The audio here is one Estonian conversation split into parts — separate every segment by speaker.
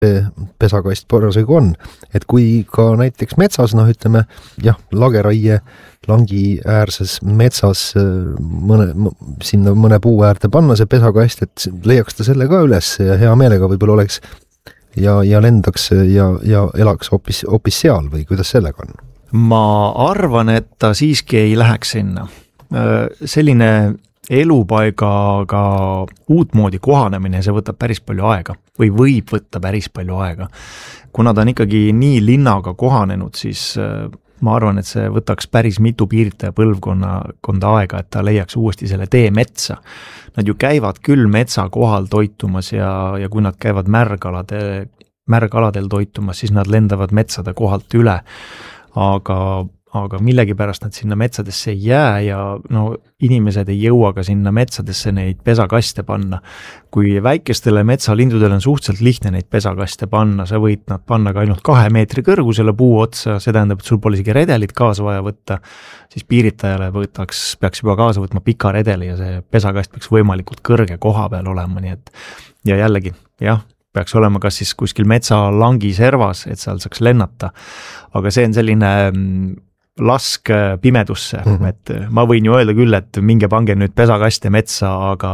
Speaker 1: pesakast parasjagu on, et kui ka näiteks metsas, ütleme, lageraie langi äärses metsas sinna mõne puu äärde panna see pesakast, et leiaks ta selle ka üles ja hea meelega võib-olla oleks ja lendaks ja elaks hoopis seal või kuidas sellega on?
Speaker 2: Ma arvan, et ta siiski ei läheks sinna. Selline elupaigaga uutmoodi kohanemine, see võtab päris palju aega või võib võtta päris palju aega. Kuna ta on ikkagi nii linnaga kohanenud, siis ma arvan, et see võtaks päris mitu piiritaja põlvkonda aega, et ta leiaks uuesti selle tee metsa. Nad ju käivad küll metsa kohal toitumas ja kui nad käivad märgaladel toitumas, siis nad lendavad metsade kohalt üle, aga millegipärast nad sinna metsadesse ei jää ja inimesed ei jõua ka sinna metsadesse neid pesakaste panna. Kui väikestele metsalindudele on suhteliselt lihtne neid pesakaste panna, sa võid nad panna ka ainult 2 meetri kõrgusele puu otsa, see tähendab, et sul pole isegi redelit kaasa vaja võtta, siis piiritajale peaks juba kaasa võtma pika redeli ja see pesakast peaks võimalikult kõrge koha peal olema, nii et ja jällegi, peaks olema kas siis kuskil metsalangi servas, et seal saaks lennata, aga see on selline lask pimedusse, et ma võin ju öelda küll, et minge pange nüüd pesakaste metsa,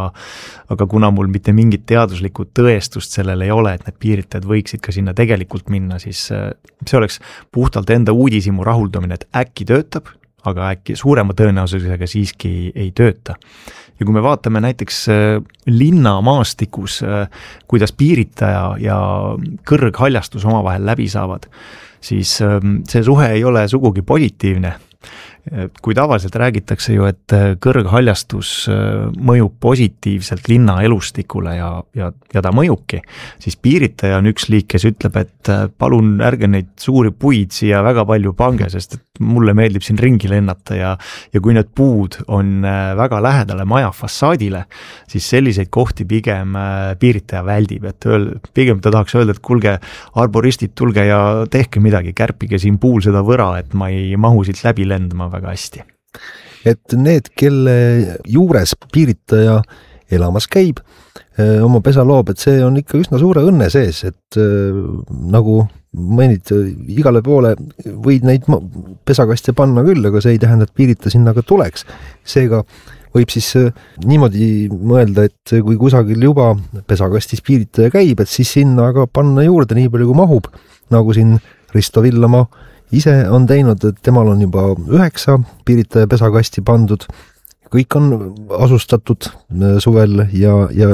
Speaker 2: aga kuna mul mitte mingit teaduslikku tõestust sellel ei ole, et need piiritajad võiksid ka sinna tegelikult minna, siis see oleks puhtalt enda uudishimu rahuldamine, et äkki töötab, aga äkki suurema tõenäosusega siiski ei tööta. Ja kui me vaatame näiteks linnamaastikus, kuidas piiritaja ja kõrghaljastus omavahel läbi saavad, siis see suhe ei ole sugugi positiivne. Kui tavaliselt räägitakse ju, et kõrghaljastus mõjub positiivselt linna elustikule ja ta mõjubki, siis piiritaja on üks liik, kes ütleb, et palun ärge neid suuri puid siia väga palju pange, sest et mulle meeldib siin ringi lennata ja kui need puud on väga lähedale maja fassaadile, siis selliseid kohti pigem piiritaja väldib, et pigem ta tahaks öelda, et kuulge, arboristid, tulge ja tehke midagi, kärpige siin puul seda võra, et ma ei mahu siit läbi lendama väga hästi.
Speaker 1: Et need, kelle juures piiritaja elamas käib, oma pesa loob, et see on ikka üsna suure õnne sees, et nagu mainid, igale poole võid neid pesakaste panna küll, aga see ei tähenda, et piirita sinna ka tuleks. Seega võib siis niimoodi mõelda, et kui kusagil juba pesakastis piiritaja käib, et siis sinna aga panna juurde nii palju kui mahub, nagu siin Risto Villamaa ise on teinud, et temal on juba 9 piiritaja pesakasti pandud. Kõik on asustatud suvel ja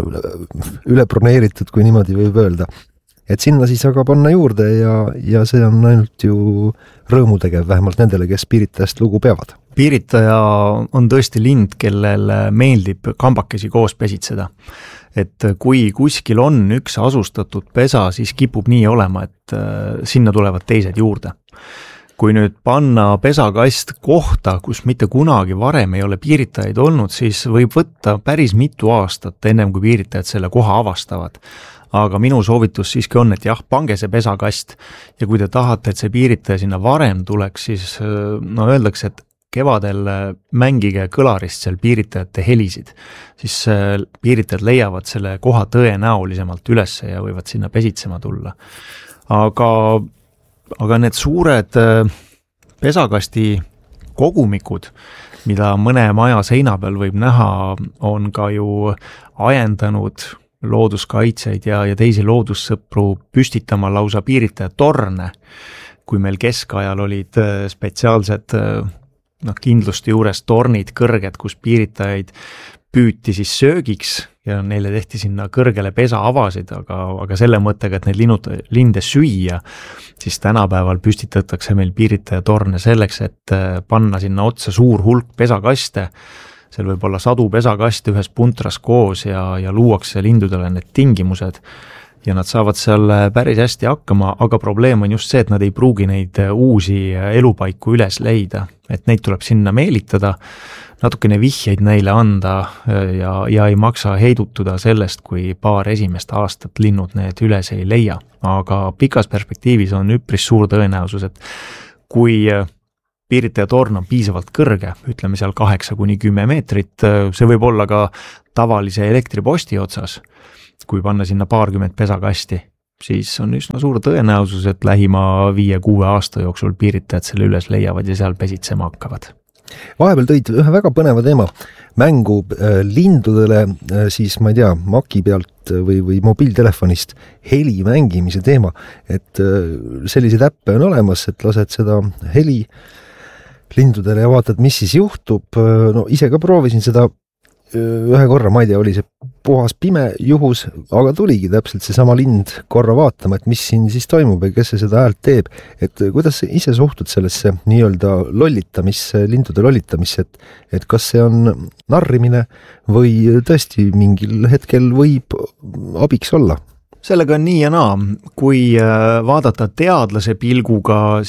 Speaker 1: üle broneeritud, kui niimoodi võib öelda. Et sinna siis aga panna juurde ja see on ainult ju rõõmu tegev, vähemalt nendele, kes piiritajast lugu peavad.
Speaker 2: Piiritaja on tõesti lind, kellel meeldib kambakesi koos pesitseda. Et kui kuskil on üks asustatud pesa, siis kipub nii olema, et sinna tulevad teised juurde. Kui nüüd panna pesakast kohta, kus mitte kunagi varem ei ole piiritajaid olnud, siis võib võtta päris mitu aastat, ennem kui piiritajad selle koha avastavad. Aga minu soovitus siiski on, et pange see pesakast ja kui te tahate, et see piiritaja sinna varem tuleks, siis öeldakse, et kevadel mängige kõlarist seal piiritajate helisid, siis piiritajad leiavad selle koha tõenäolisemalt üles ja võivad sinna pesitsema tulla. Aga need suured pesakasti kogumikud, mida mõne maja seina peal võib näha, on ka ju ajendanud looduskaitseid ja teisi loodussõpru püstitama lausa piiritaja torne. Kui meil keskajal olid spetsiaalsed kindluste juures tornid kõrged, kus piiritajaid püüti siis söögiks ja neile tehti sinna kõrgele pesa avasid, aga selle mõttega, et neid linde süüa, siis tänapäeval püstitatakse meil piiritaja torne selleks, et panna sinna otsa suur hulk pesakaste. Seal võib olla 100 pesakaste ühes puntras koos ja luuakse lindudele need tingimused ja nad saavad seal päris hästi hakkama, aga probleem on just see, et nad ei pruugi neid uusi elupaiku üles leida, et neid tuleb sinna meelitada, natukene vihjeid neile anda ja ei maksa heidutuda sellest, kui paar esimest aastat linnud need üles ei leia. Aga pikas perspektiivis on üpris suur tõenäosus, et kui piiritaja torn on piisavalt kõrge, ütleme seal 8–10 meetrit, see võib olla ka tavalise elektriposti otsas, kui panna sinna paarkümmend pesakasti, siis on üsna suur tõenäosus, et lähima 5-6 aasta jooksul piiritajad selle üles leiavad ja seal pesitsema hakkavad.
Speaker 1: Vahepeal tõid ühe väga põneva teema mängu lindudele, siis ma ei tea, maki pealt või mobiiltelefonist heli mängimise teema, et selliseid äppe on olemas, et lased seda heli lindudele ja vaatad, mis siis juhtub. No ise ka proovisin seda ühe korra, ma ei tea, oli see puhas pime juhus, aga tuligi täpselt seesama lind korra vaatama, et mis siin siis toimub ja kes see seda häält teeb. Et kuidas sa ise suhtud sellesse nii-öelda lollitamisse, lindude lollitamisse, et kas see on narrimine või tõesti mingil hetkel võib abiks olla?
Speaker 2: Sellega on nii ja naa. Kui vaadata teadlase pilguga,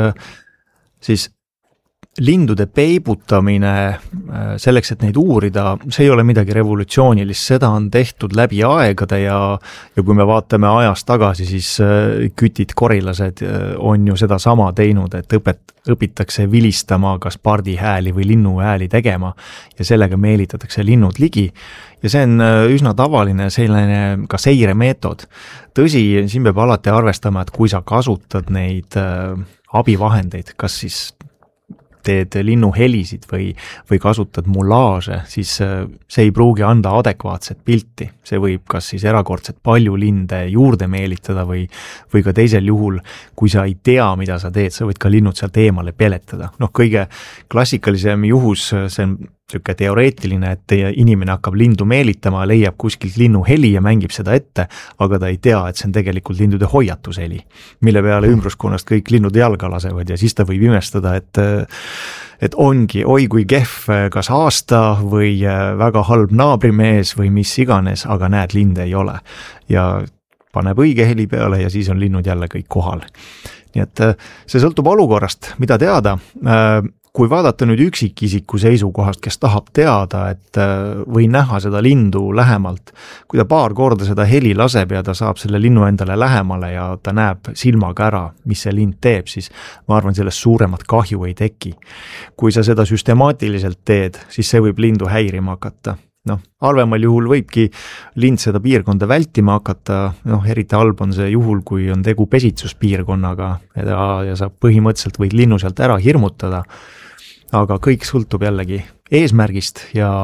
Speaker 2: siis lindude peibutamine selleks, et neid uurida, see ei ole midagi revolutsioonilist, seda on tehtud läbi aegade ja kui me vaatame ajast tagasi, siis kütid, korilased on ju seda sama teinud, et õpitakse vilistama kas pardi hääli või linnu hääli tegema ja sellega meelitatakse linnud ligi ja see on üsna tavaline selline ka seiremeetod. Tõsi, siin peab alati arvestama, et kui sa kasutad neid abivahendeid, kas siis teed linnuhelisid või kasutad mulaaže, siis see ei pruugi anda adekvaatset pilti. See võib kas siis erakordselt palju linde juurde meelitada või ka teisel juhul, kui sa ei tea, mida sa teed, sa võid ka linnud sealt eemale peletada. Kõige klassikalisem juhus, see on niisugune teoreetiline, et inimene hakkab lindu meelitama, leiab kuskilt linnu heli ja mängib seda ette, aga ta ei tea, et see on tegelikult lindude hoiatusheli, mille peale ümbruskonnast kõik linnud jalga lasevad ja siis ta võib imestada, et ongi, oi kui kehv kas aasta või väga halb naabrimees või mis iganes, aga näed, linde ei ole. Ja paneb õige heli peale ja siis on linnud jälle kõik kohal. Nii et see sõltub olukorrast, mida teada. Kui vaadata nüüd üksikisiku seisukohast, kes tahab teada, et või näha seda lindu lähemalt, kui ta paar korda seda heli laseb ja ta saab selle linnu endale lähemale ja ta näeb silmaga ära, mis see lind teeb, siis ma arvan, sellest suuremat kahju ei teki. Kui sa seda süstemaatiliselt teed, siis see võib lindu häirima hakata. Halvemal juhul võibki lind seda piirkonda vältima hakata, eriti halb on see juhul, kui on tegu pesitsuspiirkonnaga ja sa põhimõtteliselt võid linnu sealt ära hirmutada, aga kõik sõltub jällegi eesmärgist ja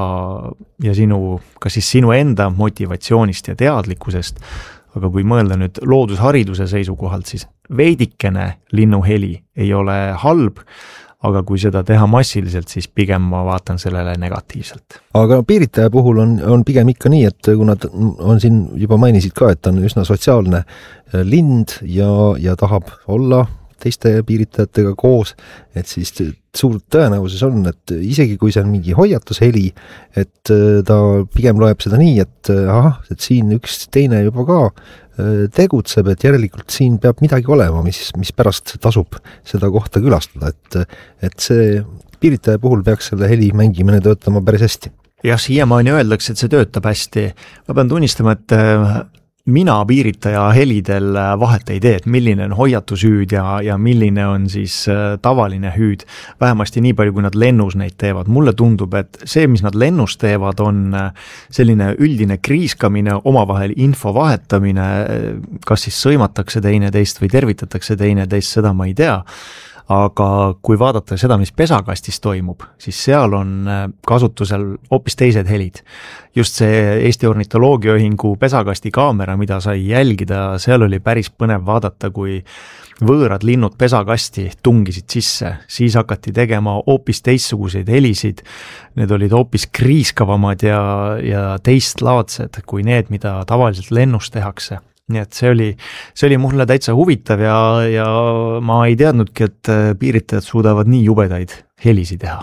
Speaker 2: kas siis sinu enda motivatsioonist ja teadlikkusest, aga kui mõelda nüüd loodushariduse seisukohalt, siis veidikene linnuheli ei ole halb, aga kui seda teha massiliselt, siis pigem ma vaatan sellele negatiivselt.
Speaker 1: Aga piiritaja puhul on pigem ikka nii, et kui nad on siin juba mainisid ka, et on üsna sotsiaalne lind ja tahab olla teiste piiritajatega koos, et siis suur tõenäosus on, et isegi kui see on mingi hoiatusheli, et ta pigem loeb seda nii, et et siin üks teine juba ka tegutseb, et järelikult siin peab midagi olema, mis pärast tasub seda kohta külastada, et see piiritaja puhul peaks selle heli mängimine töötama päris hästi.
Speaker 2: Jah, siiamaani öeldakse, et see töötab hästi. Ma pean tunnistama, et mina piiritaja helidel vahet ei tee, et milline on hoiatushüüd ja milline on siis tavaline hüüd. Vähemasti nii palju, kui nad lennus neid teevad. Mulle tundub, et see, mis nad lennus teevad, on selline üldine kriiskamine, omavahel info vahetamine, kas siis sõimatakse teineteist või tervitatakse teineteist, seda ma ei tea. Aga kui vaadata seda, mis pesakastis toimub, siis seal on kasutusel hoopis teised helid. Just see Eesti Ornitoloogiaühingu pesakasti kaamera, mida sai jälgida, seal oli päris põnev vaadata, kui võõrad linnud pesakasti tungisid sisse, siis hakati tegema hoopis teistsuguseid helisid. Need olid hoopis kriiskavamad ja teistlaadsed kui need, mida tavaliselt lennus tehakse. Nii et see oli mulle täitsa huvitav ja ma ei teadnudki, et piiritajad suudavad nii jubedaid helisi teha.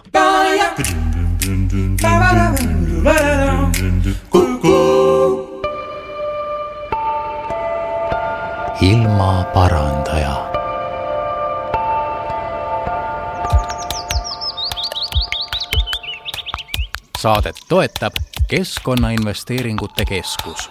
Speaker 3: Ilma parandaja. Saadet toetab Keskkonnainvesteeringute Keskus.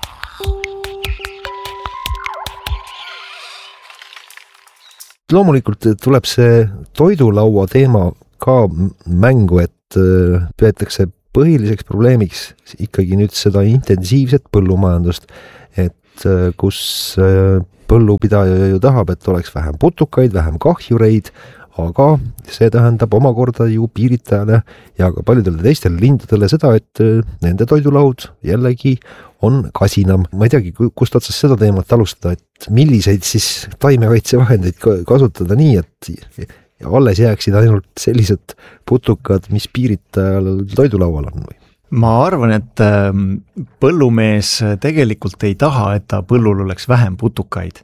Speaker 1: Loomulikult tuleb see toidulaua teema ka mängu, et peetakse põhiliseks probleemiks ikkagi nüüd seda intensiivset põllumajandust, et kus põllupidaja ju tahab, et oleks vähem putukaid, vähem kahjureid, aga see tähendab omakorda ju piiritajale ja ka paljudele teistele lindudele seda, et nende toidulaud jällegi on kasinam. Ma ei teagi, kust otsast seda teemat alustada, et milliseid siis taimekaitsevahendeid kasutada nii, et alles jääksid ainult sellised putukad, mis piiritajal toidulaual on või?
Speaker 2: Ma arvan, et põllumees tegelikult ei taha, et ta põllul oleks vähem putukaid.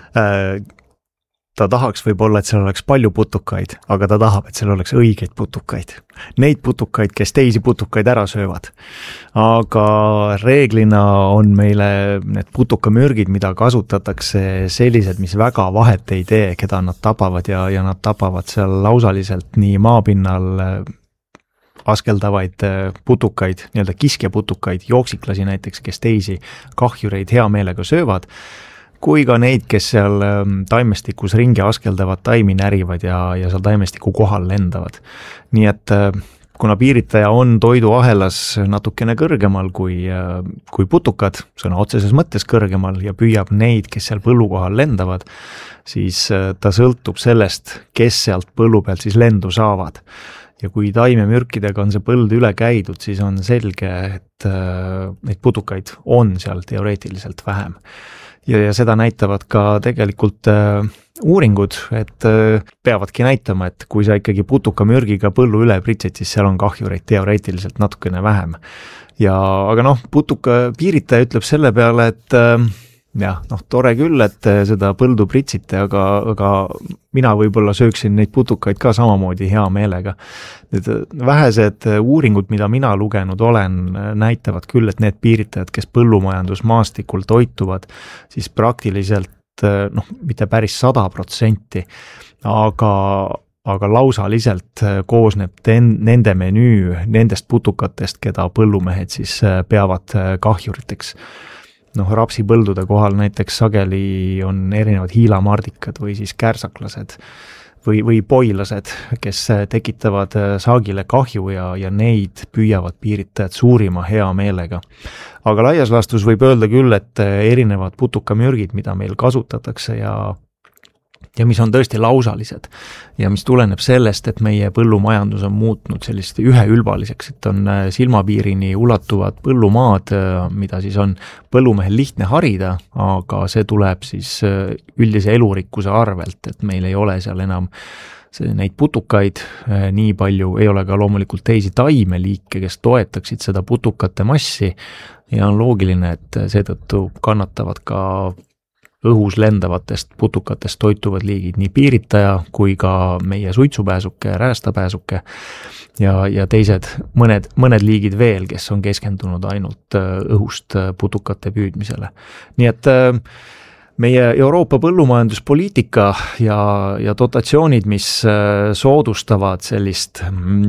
Speaker 2: Ta tahaks võib-olla, et seal oleks palju putukaid, aga ta tahab, et seal oleks õigeid putukaid. Neid putukaid, kes teisi putukaid ära söövad. Aga reeglina on meile need putukamürgid, mida kasutatakse sellised, mis väga vahet ei tee, keda nad tapavad ja nad tapavad seal lausaliselt nii maapinnal askeldavaid putukaid, nii-öelda kiskjaputukaid, jooksiklasi näiteks, kes teisi kahjureid hea meelega söövad, kui ka neid, kes seal taimestikus ringi askeldavad, taimi närivad ja seal taimestiku kohal lendavad. Nii et kuna piiritaja on toiduahelas natukene kõrgemal kui putukad, sõna otseses mõttes kõrgemal ja püüab neid, kes seal põllu kohal lendavad, siis ta sõltub sellest, kes sealt põllu pealt siis lendu saavad. Ja kui taimemürkidega on see põld üle käidud, siis on selge, et neid putukaid on seal teoreetiliselt vähem. Ja seda näitavad ka tegelikult uuringud, et peavadki näitama, et kui sa ikkagi putukamürgiga põllu üle pritsid, siis seal on kahjureid teoreetiliselt natukene vähem. Aga piiritaja ütleb selle peale, et tore küll, et seda põldu pritsite, aga mina võib-olla sööksin neid putukaid ka samamoodi hea meelega. Vähesed uuringud, mida mina lugenud olen, näitavad küll, et need piiritajad, kes põllumajandusmaastikul toituvad, siis praktiliselt, mitte päris 100%, aga lausaliselt koosneb nende menüü nendest putukatest, keda põllumehed siis peavad kahjuriteks. Rapsipõldude kohal näiteks sageli on erinevad hiilamardikad või siis kärsaklased või poilased, kes tekitavad saagile kahju ja neid püüavad piiritajad suurima hea meelega. Aga laias laastus võib öelda küll, et erinevad putukamürgid, mida meil kasutatakse ja mis on tõesti lausalised ja mis tuleneb sellest, et meie põllumajandus on muutnud sellist üheülbaliseks, et on silmapiirini ulatuvad põllumaad, mida siis on põllumehel lihtne harida, aga see tuleb siis üldise elurikkuse arvelt, et meil ei ole seal enam neid putukaid nii palju, ei ole ka loomulikult teisi taimeliike, kes toetaksid seda putukate massi ja on loogiline, et seetõttu kannatavad ka õhus lendavatest putukatest toituvad liigid, nii piiritaja kui ka meie suitsupääsuke, räästapääsuke ja teised mõned liigid veel, kes on keskendunud ainult õhust putukate püüdmisele. Nii et meie Euroopa põllumajanduspoliitika ja dotatsioonid, mis soodustavad sellist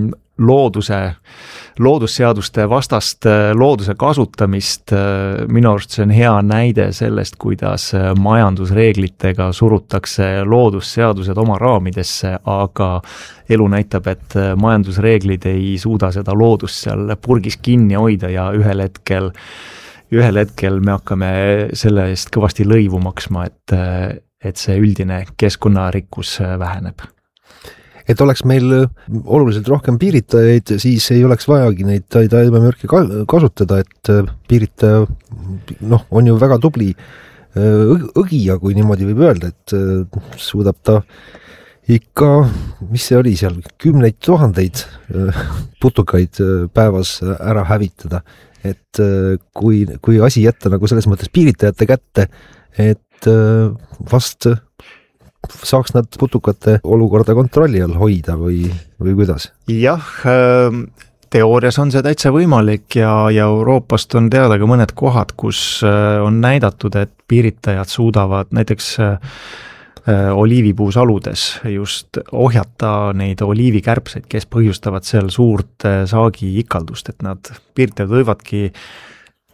Speaker 2: loodusseaduste vastast looduse kasutamist, minu arust see on hea näide sellest, kuidas majandusreeglitega surutakse loodusseadused oma raamidesse, aga elu näitab, et majandusreeglid ei suuda seda loodust seal purgis kinni hoida ja ühel hetkel me hakkame selle eest kõvasti lõivu maksma, et see üldine keskkonnarikkus väheneb.
Speaker 1: Et oleks meil oluliselt rohkem piiritajaid, siis ei oleks vajagi neid taimemürke kasutada, et piiritaja on ju väga tubli õgija, kui niimoodi võib öelda, et suudab ta ikka, mis see oli seal, 10 000 putukaid päevas ära hävitada, et kui asi jätta nagu selles mõttes piiritajate kätte, et vast saaks nad putukate olukorda kontrolli all hoida või kuidas? Jah,
Speaker 2: teoorias on see täitsa võimalik ja Euroopast on teada ka mõned kohad, kus on näidatud, et piiritajad suudavad näiteks oliivipuusaludes just ohjata neid oliivikärbseid, kes põhjustavad seal suurt saagi ikaldust, et nad piiritajad võivadki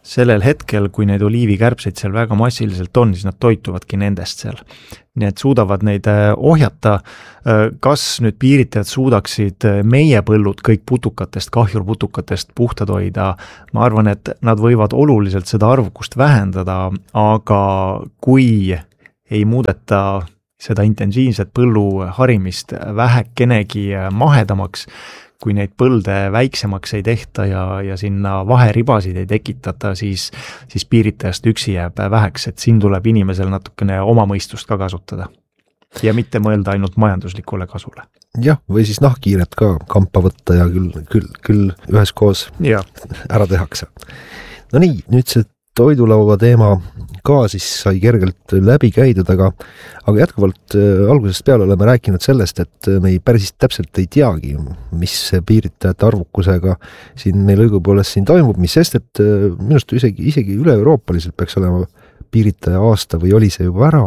Speaker 2: sellel hetkel, kui neid oliivikärbseid seal väga massiliselt on, siis nad toituvadki nendest seal. Nii et suudavad neid ohjata. Kas nüüd piiritajad suudaksid meie põllud kõik putukatest, kahjurputukatest puhtad hoida? Ma arvan, et nad võivad oluliselt seda arvukust vähendada, aga kui ei muudeta seda intensiivset põllu harimist vähekenegi mahedamaks, kui neid põlde väiksemaks ei tehta ja sinna vaheribasid ei tekitata, siis piiritajast üksi jääb väheks, et siin tuleb inimesel natukene oma mõistust ka kasutada ja mitte mõelda ainult majanduslikule kasule.
Speaker 1: Jah, või siis nahkhiired ka kampa võtta ja küll üheskoos ära tehakse. No nii, nüüd see toidulaua teema ka siis sai kergelt läbi käidud, aga jätkuvalt algusest peale oleme rääkinud sellest, et me päris täpselt ei teagi, mis piiritajate arvukusega siin meil õigupoolest siin toimub, mis sest, et minust isegi üle-euroopaliselt peaks olema piiritaja aasta või oli see juba ära,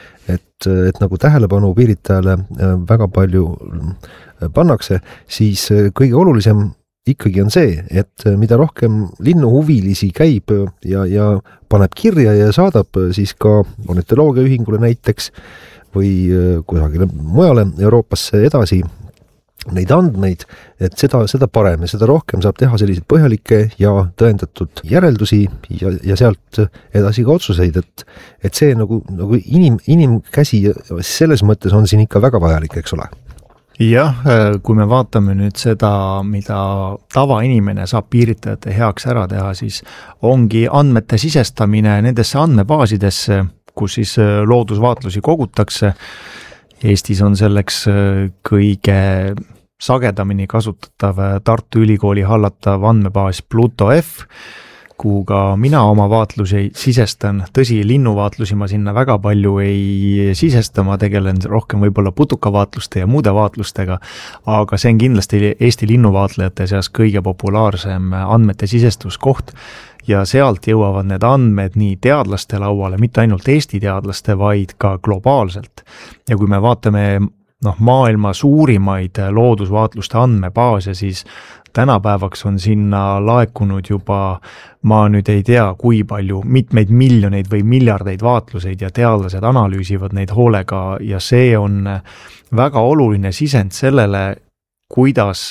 Speaker 1: et nagu tähelepanu piiritajale väga palju pannakse, siis kõige olulisem ikkagi on see, et mida rohkem linnuhuvilisi käib ja paneb kirja ja saadab siis ka ornitoloogiaühingule näiteks või kusagile mujale Euroopasse edasi neid andmeid, et seda parem ja seda rohkem saab teha selliseid põhjalikke ja tõendatud järeldusi ja sealt edasi ka otsuseid, et see nagu inimkäsi selles mõttes on siin ikka väga vajalik, eks ole.
Speaker 2: Jah, kui me vaatame nüüd seda, mida tavainimene saab piiritajate heaks ära teha, siis ongi andmete sisestamine nendesse andmebaasidesse, kus siis loodusvaatlusi kogutakse. Eestis on selleks kõige sagedamini kasutatav Tartu Ülikooli hallatav andmebaas Pluto F, kuhu ka mina oma vaatlusi sisestan. Tõsi, linnuvaatlusi ma sinna väga palju ei sisesta, ma tegelen rohkem võib-olla putukavaatluste ja muude vaatlustega, aga see on kindlasti Eesti linnuvaatlejate seas kõige populaarsem andmete sisestuskoht ja sealt jõuavad need andmed nii teadlaste lauale, mitte ainult Eesti teadlaste, vaid ka globaalselt. Ja kui me vaatame maailma suurimaid loodusvaatluste andmebaase, siis tänapäevaks on sinna laekunud juba, ma nüüd ei tea, kui palju, mitmeid miljoneid või miljardeid vaatluseid ja teadlased analüüsivad neid hoolega ja see on väga oluline sisend sellele, kuidas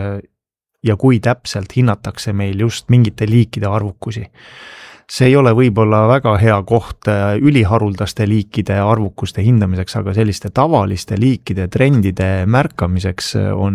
Speaker 2: ja kui täpselt hinnatakse meil just mingite liikide arvukusi. See ei ole võib-olla väga hea koht üliharuldaste liikide arvukuste hindamiseks, aga selliste tavaliste liikide trendide märkamiseks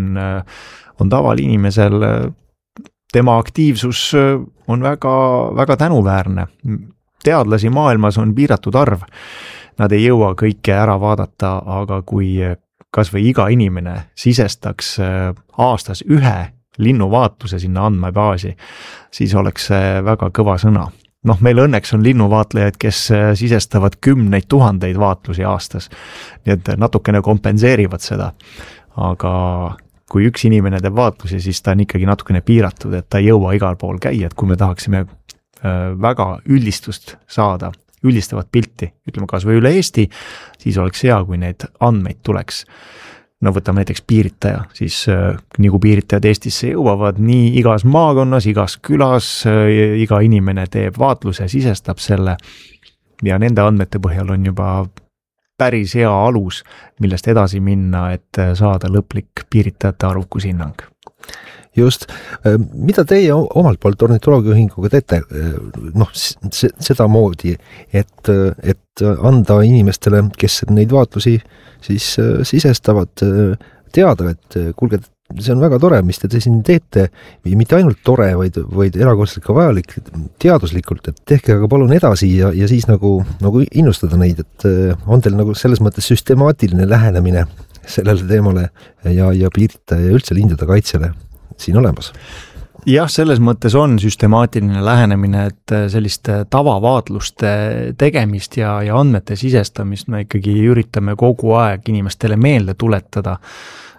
Speaker 2: on tavalinimesel, tema aktiivsus on väga, väga tänuväärne. Teadlasi maailmas on piiratud arv. Nad ei jõua kõike ära vaadata, aga kui kas või iga inimene sisestaks aastas ühe linnuvaatluse sinna andmebaasi, siis oleks see väga kõva sõna. Meil õnneks on linnuvaatlejaid, kes sisestavad 10 000 vaatlusi aastas, nii et natukene kompenseerivad seda, aga kui üks inimene teeb vaatlusi, siis ta on ikkagi natukene piiratud, et ta ei jõua igal pool käia, et kui me tahaksime väga üldistust saada, üldistavat pilti, ütleme kas või üle Eesti, siis oleks hea, kui neid andmeid tuleks. Võtame näiteks piiritaja, siis nii kui piiritajad Eestisse jõuavad, nii igas maakonnas, igas külas, iga inimene teeb vaatluse, sisestab selle ja nende andmete põhjal on juba päris hea alus, millest edasi minna, et saada lõplik piiritajate arvukushinnang.
Speaker 1: Just, mida teie omalt poolt ornitoloogiaühinguga teete? Seda moodi, et anda inimestele, kes neid vaatlusi siis sisestavad, teada, et kuulge, see on väga tore, mis te siin teete, mitte ainult tore, vaid erakordselt ka vajalik teaduslikult, et tehke aga palun edasi ja siis nagu innustada neid, et on teil nagu selles mõttes süstemaatiline lähenemine sellele teemale ja piiritaja ja üldse lindude kaitsele siin olemas.
Speaker 2: Jah, selles mõttes on süstemaatiline lähenemine, et sellist tavavaatluste tegemist ja andmete sisestamist me ikkagi üritame kogu aeg inimestele meelde tuletada,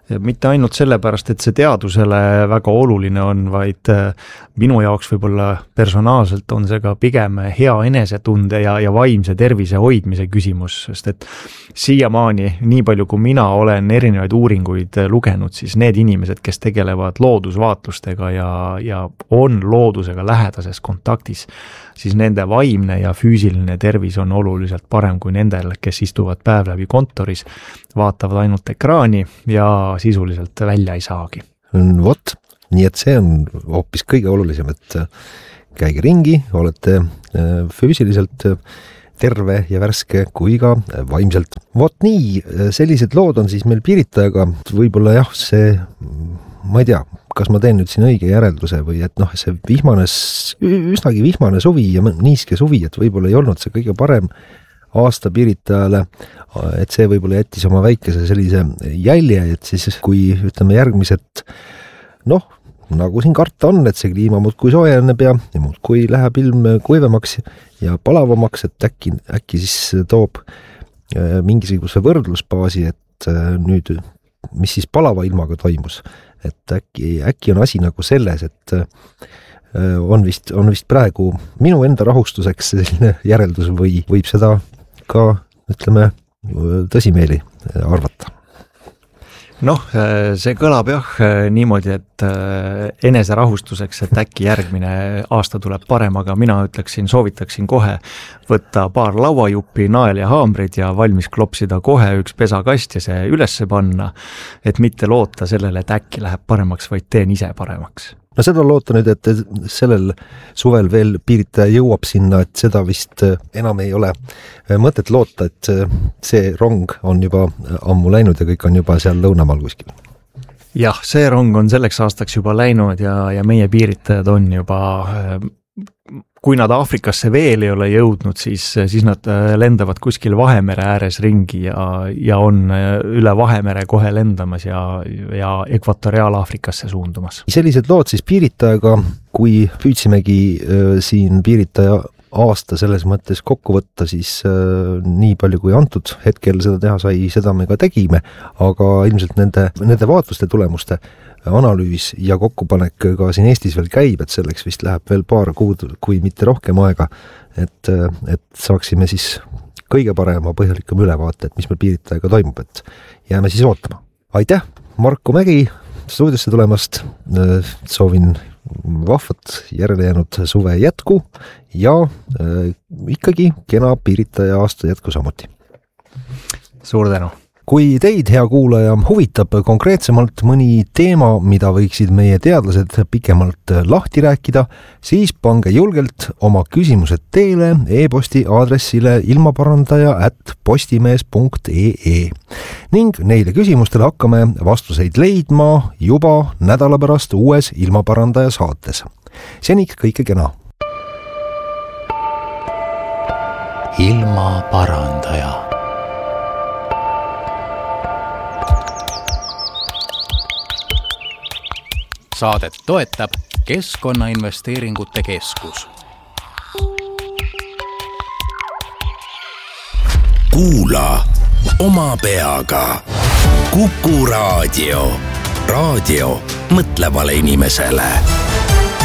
Speaker 2: mitte ainult sellepärast, et see teadusele väga oluline on, vaid minu jaoks võib-olla personaalselt on see ka pigem hea enesetunde ja vaimse tervise hoidmise küsimus, sest et siiamaani, nii palju kui mina olen erinevaid uuringuid lugenud, siis need inimesed, kes tegelevad loodusvaatlustega ja on loodusega lähedases kontaktis, siis nende vaimne ja füüsiline tervis on oluliselt parem kui nendel, kes istuvad päev läbi kontoris, vaatavad ainult ekraani ja sisuliselt välja ei saagi.
Speaker 1: Vot, nii et see on hoopis kõige olulisem, et käige ringi, olete füüsiliselt terve ja värske kui ka vaimselt. Vot nii, sellised lood on siis meil Piritajaga, võib-olla jah, see, ma ei tea, kas ma teen nüüd siin õige järelduse või et see üsnagi vihmane suvi ja niiske suvi, et võib-olla ei olnud see kõige parem aasta Piritajale, et see võib-olla jättis oma väikese sellise jälje, et siis kui ütleme järgmised, nagu siin karta on, et see kliima muudkui soojeneb ja muudkui läheb ilm kuivemaks ja palavamaks, et äkki siis toob mingisuguse võrdlusbaasi, et nüüd, mis siis palava ilmaga toimus, et äkki on asi nagu selles, et on vist praegu minu enda rahustuseks selline järeldus või võib seda ka, ütleme, tõsimeeli arvata.
Speaker 2: See kõlab jah niimoodi, et eneserahustuseks, et äkki järgmine aasta tuleb parem, aga mina soovitaksin kohe võtta paar lauajuppi, nael ja haamrid ja valmis klopsida kohe üks pesakast ja see ülesse panna, et mitte loota sellele, et äkki läheb paremaks, vaid teen ise paremaks.
Speaker 1: Seda loota nüüd, et sellel suvel veel Piritaja jõuab sinna, et seda vist enam ei ole mõtet loota, et see rong on juba ammu läinud ja kõik on juba seal lõunamaal kuskil.
Speaker 2: Jah, see rong on selleks aastaks juba läinud ja meie Piritajad on juba, kui nad Aafrikasse veel ei ole jõudnud, siis nad lendavad kuskil Vahemere ääres ringi ja on üle Vahemere kohe lendamas ja Ekvatoriaal-Aafrikasse suundumas.
Speaker 1: Sellised lood siis Piritajaga, kui püüdsimegi siin Piritaja aasta selles mõttes kokku võtta, siis nii palju kui antud hetkel seda teha sai, seda me ka tegime, aga ilmselt nende vaatluste tulemuste analüüs ja kokkupanek ka siin Eestis veel käib, et selleks vist läheb veel paar kuud, kui mitte rohkem aega, et saaksime siis kõige parema põhjalikum ülevaate, et mis meil Piritajaga toimub, et jääme siis ootama. Aitäh, Marko Mägi stuudiosse tulemast, soovin vahvat järele jäänud suve jätku ja ikkagi kena Piritaja aasta jätku samuti.
Speaker 2: Suur tänu!
Speaker 1: Kui teid, hea kuulaja, huvitab konkreetsemalt mõni teema, mida võiksid meie teadlased pikemalt lahti rääkida, siis pange julgelt oma küsimused teele e-posti aadressile ilmaparandaja@postimees.ee ning neile küsimustele hakkame vastuseid leidma juba nädala pärast uues Ilmaparandaja saates. Seniks kõike kena!
Speaker 3: Ilmaparandaja. Saadet toetab Keskkonnainvesteeringute Keskus.
Speaker 4: Kuula oma peaga. Kuku Raadio. Raadio mõtlevale inimesele.